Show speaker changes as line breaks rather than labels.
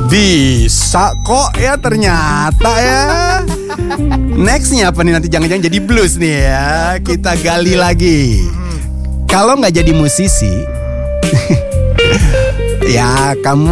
Bisa kok ya ternyata ya. Nextnya apa nih nanti, jangan-jangan jadi blues nih ya. Kita gali lagi. Kalau nggak jadi musisi, ya kamu